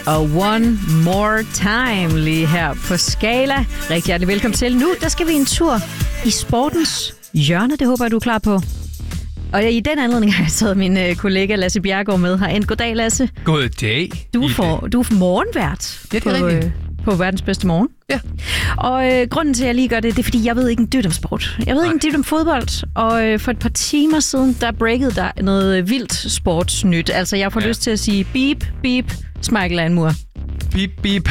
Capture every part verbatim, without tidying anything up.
og One More Time lige her på Skala. Rigtig hjertelig velkommen til. Nu der skal vi en tur i sportens hjørne. Det håber jeg, du er klar på. Og i den anledning har jeg taget min øh, kollega Lasse Bjerregaard med herind. Goddag, Lasse. Goddag. Du er, for, du er morgenvært ja, det er på, øh, på verdens bedste morgen. Ja. Og øh, grunden til, at jeg lige gør det, det er, fordi jeg ved ikke en dyt om sport. Jeg ved Nej. ikke en dyt om fodbold. Og øh, for et par timer siden, der breakede der noget vildt sportsnyt. Altså, jeg får ja. lyst til at sige beep, beep, Michael Anmur. Beep, beep.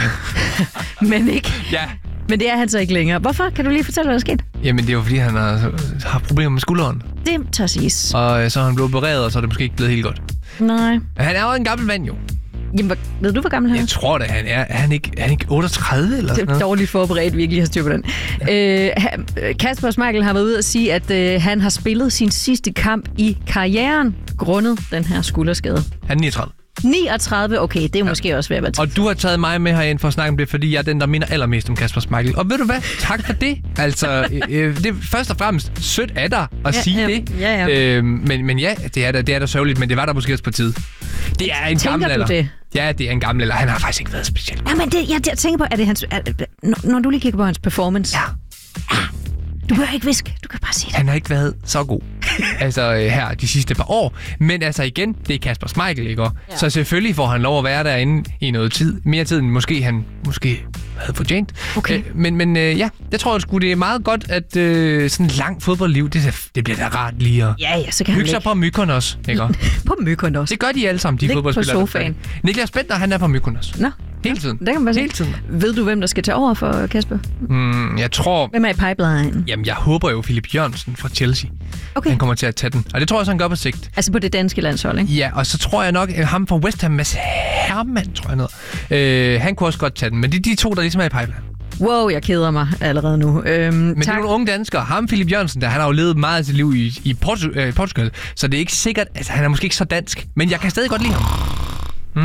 Men ikke. Ja. Men det er han så ikke længere. Hvorfor? Kan du lige fortælle, hvad der er sket? Jamen, det er jo fordi, han har, har problemer med skulderen. Det tør siges. Og så er han blevet opereret, og så er det måske ikke blevet helt godt. Nej. Han er jo en gammel mand, jo. Jamen, hvor, ved du, hvor gammel han er? Jeg tror da, han er. Er han ikke, er han ikke otteogtredive eller sådan noget? Det er dårligt forberedt, vi ikke lige har styr på den. Ja. Øh, Kasper Schmeichel har været ude at sige, at øh, han har spillet sin sidste kamp i karrieren grundet den her skulderskade. Han er niogtredive. niogtredive, okay, det er ja. måske også ved at være til. Og du har taget mig med herind for at snakke om det, fordi jeg er den, der minder allermest om Kasper Schmeichel. Og ved du hvad? Tak for det. Altså, øh, det er først og fremmest sødt af dig at ja, sige ja. det. Ja, ja. Øh, men, men ja, det er, da, det er da sørgeligt, men det var der måske også på tid. Det er en tænker gammel alder. det? Ja, det er en gammel alder. Han har faktisk ikke været specielt. Ja, men det, jeg, jeg tænker på, er det hans... Er, når, når du lige kigger på hans performance... Ja. Du behøver ikke viske, du kan bare sige det. Han har ikke været så god, altså øh, her de sidste par år. Men altså igen, det er Kasper Schmeichel, ikke? Ja. Så selvfølgelig får han lov at være derinde i noget tid. Mere tid, end måske han måske havde fortjent. Okay. Øh, men men øh, ja, det tror jeg sgu, det er meget godt, at øh, sådan et langt fodboldliv, det, det bliver da rart lige at ja, ja, så kan hygge sig på Mykonos, ikke? På Mykonos. Det gør de alle sammen, de Lig fodboldspillere. på sofaen. Niklas Bentner, han er på Mykonos. Nå. Hele tiden. Det kan man bare sige. Hele tiden. Ved du, hvem der skal tage over for Kasper? Mm, jeg tror... Hvem er i pipeline? Jamen, jeg håber jo, Philip Jørgensen fra Chelsea. Okay. Han kommer til at tage den. Og det tror jeg så, han gør på sigt. Altså på det danske landshold, ikke? Ja, og så tror jeg nok, at ham fra West Ham, Mads Hermann, tror jeg noget. Øh, han kunne også godt tage den. Men det er de to, der ligesom er i pipeline. Wow, jeg keder mig allerede nu. Øhm, men tak. det er nogle unge danskere. Ham, Philip Jørgensen, der, han har jo levet meget af sit liv i, i Portu- øh, Portugal. Så det er ikke sikkert... Altså, han er måske ikke så dansk. Men jeg kan stadig godt lide ham. Hmm?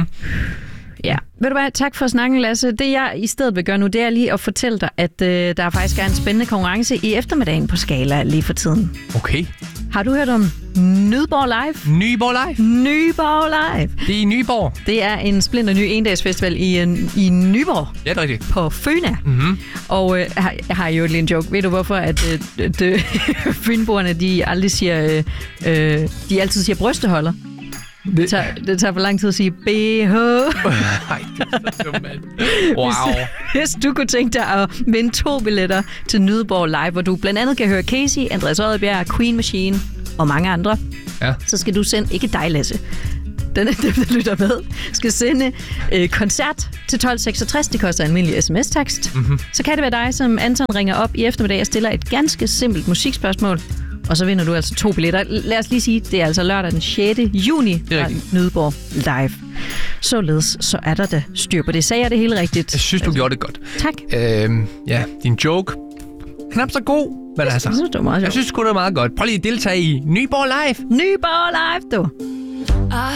Ja, ved du hvad, tak for snakken, Lasse. Det jeg i stedet vil gøre nu, det er lige at fortælle dig, at øh, der faktisk er en spændende konkurrence i eftermiddagen på Skala lige for tiden. Okay. Har du hørt om Nyborg Live? Nyborg Live? Nyborg Live. Det er i Nyborg. Det er en splinter ny endagsfestival i, en, i Nyborg. Ja, det er rigtigt. På Fyna. Mm-hmm. Og øh, jeg har jo lige en joke. Ved du hvorfor, at øh, de, fynboerne, de aldrig siger, øh, øh, de altid siger brysteholder? Det tager, det tager for lang tid at sige B H. Nej, det er så dumt, mand. Wow. Hvis, hvis du kunne tænke dig at vinde to billetter til Nyborg Live, hvor du blandt andet kan høre Casey, Andreas Oddbjerg, Queen Machine og mange andre, ja. Så skal du sende, ikke dig, Lasse, den, dem, der lytter med, skal sende øh, koncert til tolv seksogtres. Det koster en almindelig sms-tekst. Mm-hmm. Så kan det være dig, som Anton ringer op i eftermiddag og stiller et ganske simpelt musikspørgsmål. Og så vinder du altså to billetter. Lad os lige sige, det er altså lørdag den sjette juni fra Nyborg Live. Således, så er der da styr på det. Sagde jeg det hele rigtigt? Jeg synes, du gjorde det godt. Tak. Øhm, ja, din joke. Knap så god, men altså. Jeg synes, det var meget Jeg synes sgu, det var meget godt. Prøv lige at deltage i Nyborg Live. Nyborg Live, du.